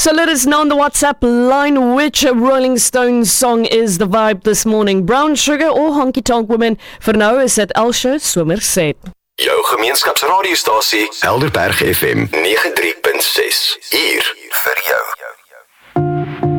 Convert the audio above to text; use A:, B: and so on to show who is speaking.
A: So let us know on the WhatsApp line which Rolling Stones song is the vibe this morning. Brown Sugar or Honky Tonk Woman? For now is dit Elsje Somerset.
B: Jou gemeenskapsradiostasie Helderberg FM 93.6. Hier